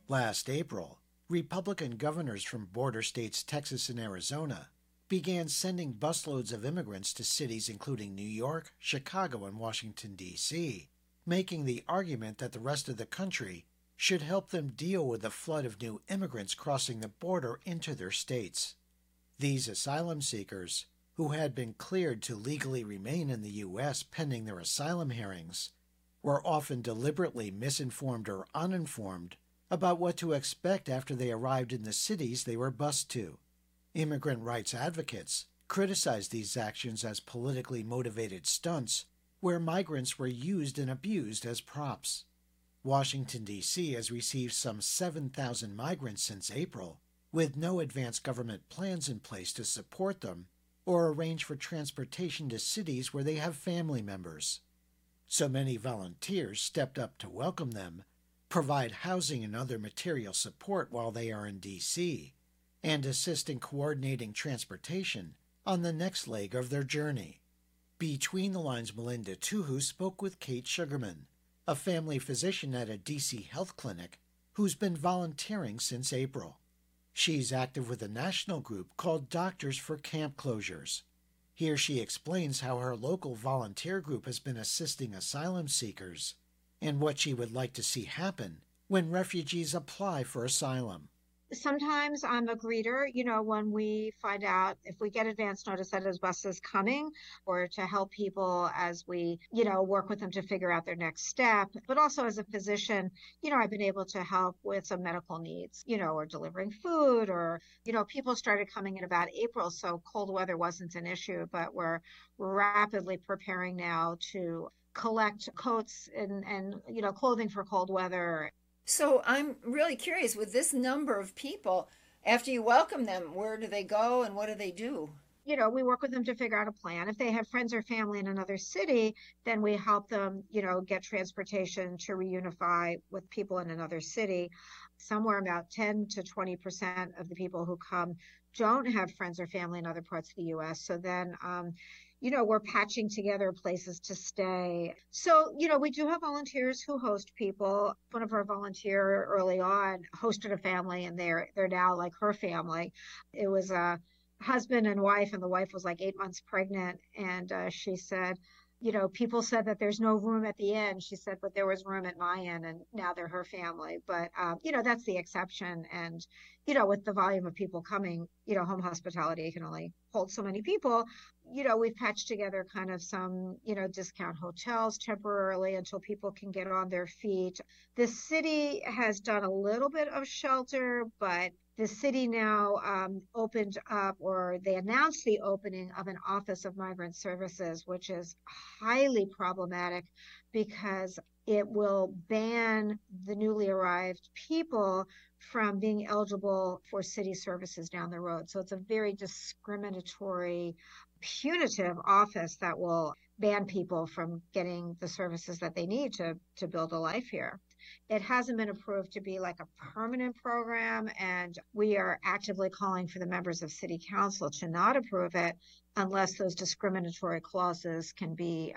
Last April, Republican governors from border states Texas and Arizona began sending busloads of immigrants to cities including New York, Chicago, and Washington, D.C., making the argument that the rest of the country should help them deal with the flood of new immigrants crossing the border into their states. These asylum seekers, who had been cleared to legally remain in the U.S. pending their asylum hearings, were often deliberately misinformed or uninformed about what to expect after they arrived in the cities they were bused to. Immigrant rights advocates criticized these actions as politically motivated stunts where migrants were used and abused as props. Washington, D.C. has received some 7,000 migrants since April, with no advance government plans in place to support them or arrange for transportation to cities where they have family members. So many volunteers stepped up to welcome them, provide housing and other material support while they are in D.C., and assist in coordinating transportation on the next leg of their journey. Between the Lines, Melinda Tuhu spoke with Kate Sugarman, a family physician at a D.C. health clinic who's been volunteering since April. She's active with a national group called Doctors for Camp Closures. Here she explains how her local volunteer group has been assisting asylum seekers and what she would like to see happen when refugees apply for asylum. Sometimes I'm a greeter, when we find out if we get advance notice that a bus is coming, or to help people as we, work with them to figure out their next step. But also as a physician, I've been able to help with some medical needs, or delivering food, or, people started coming in about April, so cold weather wasn't an issue, but we're rapidly preparing now to collect coats and clothing for cold weather. So I'm really curious with this number of people, after you welcome them, where do they go and what do they do? We work with them to figure out a plan. If they have friends or family in another city, then we help them, get transportation to reunify with people in another city. Somewhere about 10 to 20% of the people who come don't have friends or family in other parts of the US. So then, we're patching together places to stay. So, we do have volunteers who host people. One of our volunteer early on hosted a family, and they're now like her family. It was a husband and wife, and the wife was like 8 months pregnant. And she said, people said that there's no room at the inn. She said, but there was room at my inn, and now they're her family. But, that's the exception. And, with the volume of people coming, home hospitality can only hold so many people. We've patched together kind of some, discount hotels temporarily until people can get on their feet. The city has done a little bit of shelter, but the city now opened up, or they announced the opening of an Office of Migrant Services, which is highly problematic because it will ban the newly arrived people from being eligible for city services down the road. So it's a very discriminatory, punitive office that will ban people from getting the services that they need to build a life here. It hasn't been approved to be like a permanent program, and we are actively calling for the members of city council to not approve it unless those discriminatory clauses can be,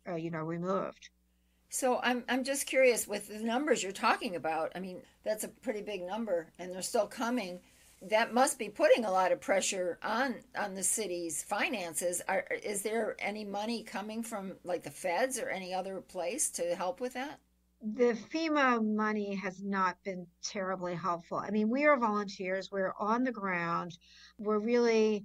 removed. So I'm just curious with the numbers you're talking about. I mean, that's a pretty big number and they're still coming. That must be putting a lot of pressure on the city's finances. Is there any money coming from like the feds or any other place to help with that? The FEMA money has not been terribly helpful. I mean, we are volunteers, we're on the ground, we're really,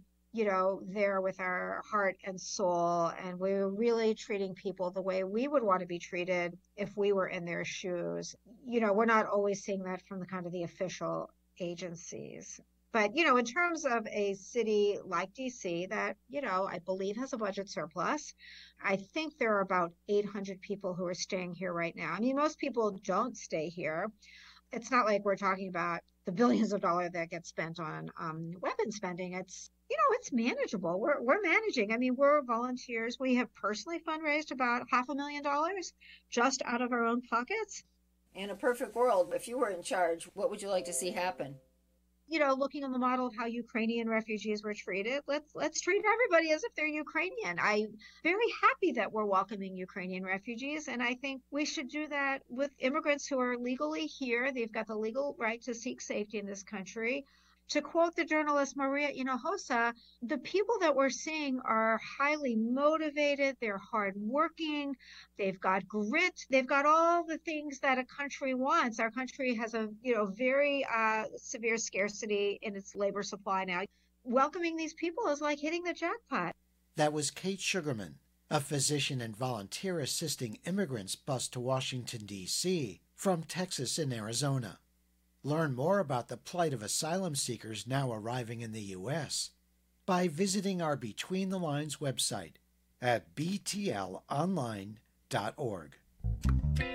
there with our heart and soul, and we're really treating people the way we would want to be treated if we were in their shoes. We're not always seeing that from the kind of the official agencies. But, in terms of a city like DC that, I believe has a budget surplus, I think there are about 800 people who are staying here right now. I mean, most people don't stay here. It's not like we're talking about the billions of dollars that get spent on weapon spending. It's manageable. We're managing. I mean, we're volunteers. We have personally fundraised about $500,000 just out of our own pockets. In a perfect world, if you were in charge, what would you like to see happen? looking on the model of how Ukrainian refugees were treated, let's treat everybody as if they're Ukrainian. I'm very happy that we're welcoming Ukrainian refugees, and I think we should do that with immigrants who are legally here. They've got the legal right to seek safety in this country. To quote the journalist Maria Hinojosa, the people that we're seeing are highly motivated, they're hardworking, they've got grit, they've got all the things that a country wants. Our country has a very severe scarcity in its labor supply now. Welcoming these people is like hitting the jackpot. That was Kate Sugarman, a physician and volunteer assisting immigrants bused to Washington, D.C. from Texas and Arizona. Learn more about the plight of asylum seekers now arriving in the U.S. by visiting our Between the Lines website at btlonline.org.